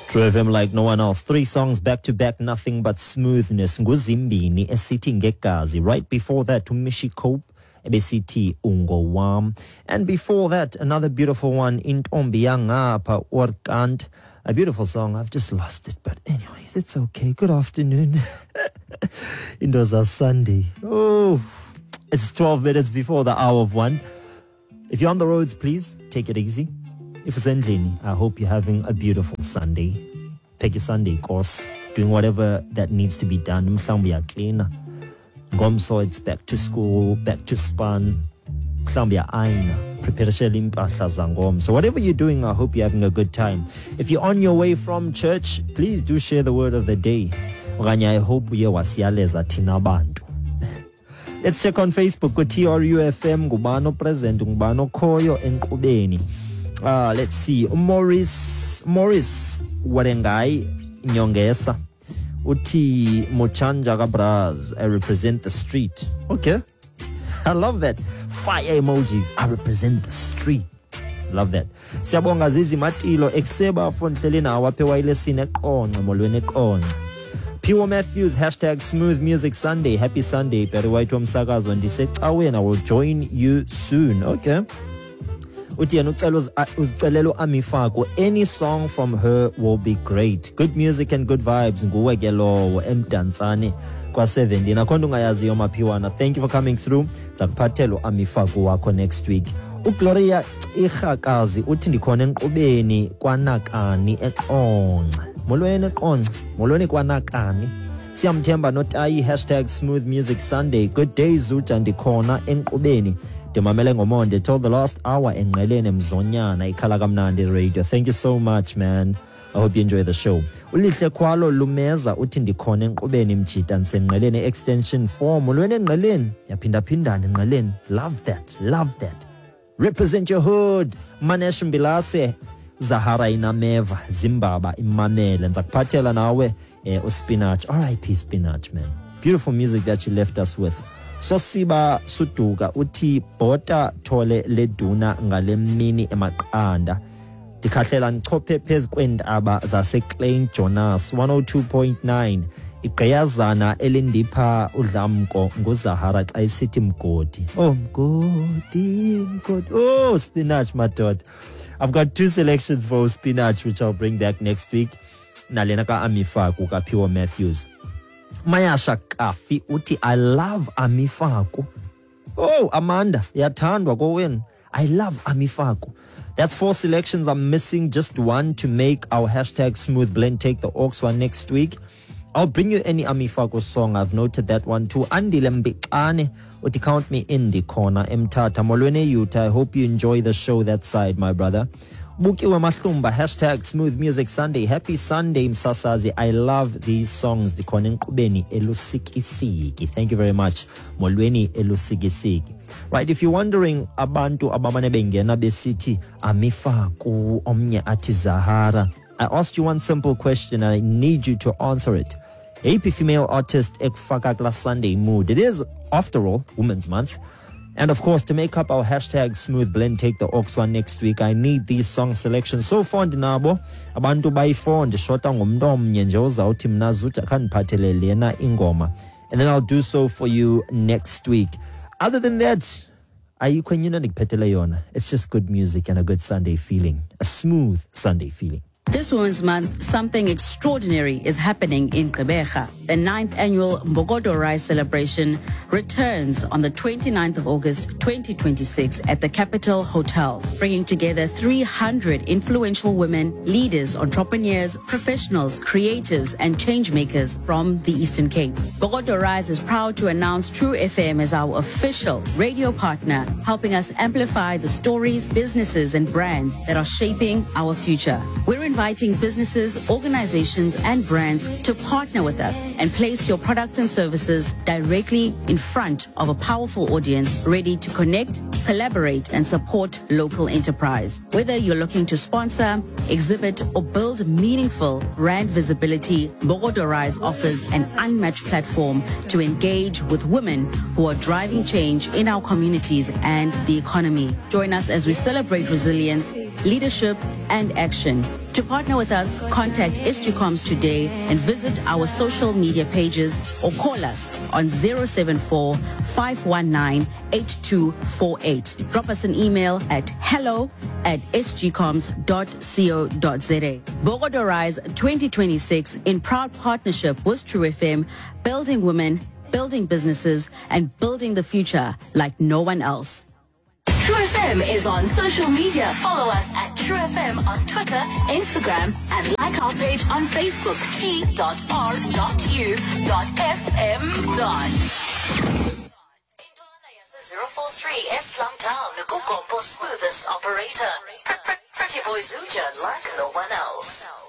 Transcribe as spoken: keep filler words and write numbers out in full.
True F M like no one else. Three songs back to back, nothing but smoothness. Nguzimbini esithi Ngekazi. Right before that, Tumishi Cope, ebesithi Ungo Wam. And before that, another beautiful one, Intombi Yangapha Orkant. A beautiful song. I've just lost it, but anyways, it's okay. Good afternoon. It was a Sunday. Oh, it's twelve minutes before the hour of one. If you're on the roads, please take it easy. If it's ending, I hope you're having a beautiful Sunday. Take your Sunday course, doing whatever that needs to be done. Mhlawumbe uyaklina. Ngomso, it's back to school, back to span. Mhlawumbe uyaayina, prepareshela impahla zangomso. So whatever you're doing, I hope you're having a good time. If you're on your way from church, please do share the word of the day. Okanye I hope uye wasiyaleza thina bantu. Let's check on Facebook. Go T R U F M, ngubano present, ngubano khoyo enkqubeni. Uh, let's see. Morris, Morris Warengai Nyongesa. Uti Mochanja Gabraz. I represent the street. Okay. I love that. Fire emojis. I represent the street. Love that. Siyabonga zizi matilo. Ekseba fontlelina awapewa ile sine konca molweni konca. Pure Matthews, hashtag Smooth Music Sunday. Happy Sunday. Periwaitu msakazo ndisecawe and I will join you soon. Okay. Any song from her will be great. Good music and good vibes. Nguwe ke lowo emdantsane kwa seventy. Nakhona ungayaziyo maphiwana. Thank you for coming through. Zakuphathela uAmifako wakho next week. uGloria Irhakazi uthi ndikhona enqubeni kwaNakani eqonqa. Molweni eqonqa. Molweni kwaNakani. Siyamthemba notayi hashtag Smooth Music Sunday. Good day Zuta ndikhona enqubeni. Demamele ngomonde told the last hour enqelene mzonyana ikhala kamnandi radio. Thank you so much, man. I hope you enjoy the show. Ulihle Khwalo Lumeza uthi ndikhona enqubeni mjita nsenqelene extension four. Molweni enqeleni. Yaphinda phindana enqeleni. Love that. Love that. Represent your hood. Manesh Mbilase Zahara Inameva Zimbabwe Imamele nzakuphathela nawe eh, uSpinach. R I P Spinach, man. Beautiful music that you left us with. Sosiba Sutuga uthi bota thole leduna ngale mini emaqanda dikhahlela nchophe phezukwendaba zase Klein Jonas one oh two point nine igqiyazana elindipha udlamko nguzahara xa isithi mgodi. Oh mgodi mgodi. Oh Spinach madoda. I've got two selections for Spinach which I'll bring back next week. Nalena ka Amifako ka Pure Matthews. Mayasha Kafi uti I love Amifako. Oh Amanda yathandwa kowenu. I love Amifako. That's four selections. I'm missing just one to make our hashtag Smooth Blend take the aux one next week. I'll bring you any Amifako song. I've noted that one too. Andile Mbikane uti count me in the corner. Mtata Molweni Yuta. I hope you enjoy the show that side, my brother. Bukiwe Mahlumba, hashtag Smooth Music Sunday. Happy Sunday, Msasazi. I love these songs. Dikhona enqubeni elusikisiki. Thank you very much. Molweni elusikisiki. Right, if you're wondering, abantu abamane bengena besithi Amifako omnye ati Zahara. I asked you one simple question and I need you to answer it. A P female artist ekufaka kula Sunday mood. It is, after all, Women's Month. And of course, to make up our hashtag Smooth Blend take the aux one next week, I need these song selections. So far ndinabo abantu bayi-four ndishota ngomntu omnye nje uzawuthi mna Zuta khandiphathele lena ingoma. And then I'll do so for you next week. Other than that, ayikho enye into ndikuphethele yona. It's just good music and a good Sunday feeling. A smooth Sunday feeling. This Women's Month, something extraordinary is happening in Gqeberha. The ninth annual Mbogodo Rise celebration returns on the twenty-ninth of August, twenty twenty-six at the Capital Hotel, bringing together three hundred influential women, leaders, entrepreneurs, professionals, creatives, and changemakers from the Eastern Cape. Mbogodo Rise is proud to announce True F M as our official radio partner, helping us amplify the stories, businesses, and brands that are shaping our future. We're inviting businesses, organizations, and brands to partner with us and place your products and services directly in front of a powerful audience ready to connect, collaborate, and support local enterprise. Whether you're looking to sponsor, exhibit, or build meaningful brand visibility, Mbogodo Rise offers an unmatched platform to engage with women who are driving change in our communities and the economy. Join us as we celebrate resilience, leadership, and action. To partner with us, contact S G Coms today and visit our social media pages or call us on zero seven four, five one nine, eight two four eight. Drop us an email at hello at s g coms dot co dot z a. Bogodo Rise twenty twenty-six, in proud partnership with True F M, building women, building businesses, and building the future like no one else. True F M is on social media. Follow us at True F M on Twitter, Instagram, and like our page on Facebook, t dot r dot u dot f m. zero four three Islam Town, Google smoothest operator. Pretty boy Zuja like no one else.